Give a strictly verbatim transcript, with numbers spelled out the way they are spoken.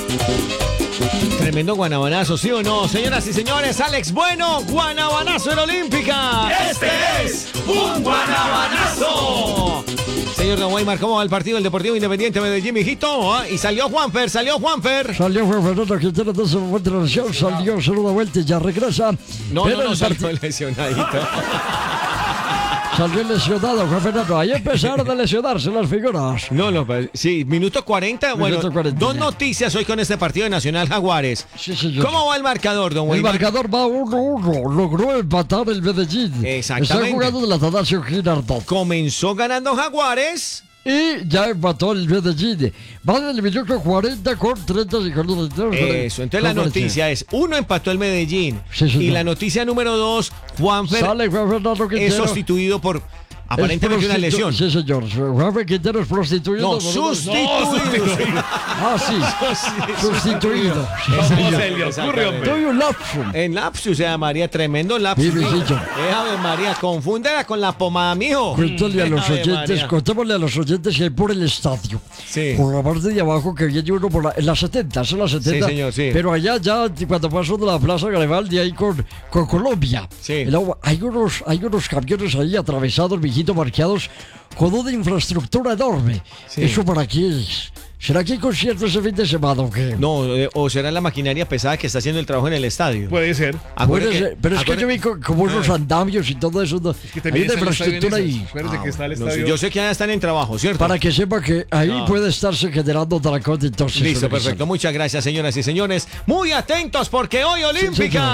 Tremendo guanabanazo, ¿sí o no? Señoras y señores, Alex Bueno, guanabanazo en Olímpica. Este es un guanabanazo. Señor Don Weimar, ¿cómo va el partido del Deportivo Independiente Medellín, mijito? ¿Ah? Y salió Juanfer, salió Juanfer. Salió Juan Fernando Quintero de ese momento de la lesión, salió, se da vuelta y ya regresa. No, Pero no, no, el salió partido- lesionadito. Salió lesionado Juan Fernando. Ahí empezaron a lesionarse las figuras. No, no, pues, sí, minuto cuarenta. Bueno, Minuto cuarenta, dos ya. noticias hoy con este partido de Nacional Jaguares. Sí, señor. ¿Cómo va el marcador, Don El Weimar? marcador va uno uno. Logró empatar el Medellín. Exactamente. Está jugando de la Atanasio Girardot. Comenzó ganando Jaguares. Y ya empató el Medellín. Van en el minuto cuarenta con treinta segundos. Eso, entonces la noticia es, uno empató el Medellín. Sí, señor. Y la noticia número dos, Juanfer Sale Juan Fernando es Quintero. sustituido por aparentemente Es una prostitu- lesión. Sí, señor. Juan Quintero es prostituido. No, por una- sustituido. Ah, sí. Sustituido. ¿Cómo se le ocurre, hombre? Doy un lapso. En lapsus se llamaría, tremendo lapsus. Sí, mijito. Déjame, María, confúndela con la pomada, mijo. Cuéntale a los Ave oyentes, María. contémosle a los oyentes que hay por el estadio. Sí. Por la parte de abajo que viene uno por la, en la setenta, son las setenta. Sí, señor, sí. Pero allá ya, cuando paso de la Plaza Garibaldi, ahí con, con Colombia. Sí. El agua- hay, unos, hay unos camiones ahí atravesados, mijito, marqueados, con una infraestructura enorme. Sí. ¿Eso para qué es? ¿Será que hay concierto ese fin de semana o qué? No, eh, o será la maquinaria pesada que está haciendo el trabajo en el estadio. Puede ser. Acuérdate Puede que- ser, pero es que acuérdate- yo vi co- como unos andamios y todo eso. ¿no? Es que Hay también una está el estadio en infraestructura esas. ahí. Acuérdate que está el No, sí, estadio. yo sé que ya están en trabajo, ¿cierto? Para que sepa que ahí Ah. puede estarse generando otra cosa entonces. Listo, organizando. perfecto. Muchas gracias, señoras y señores. Muy atentos porque hoy Olímpica. señor.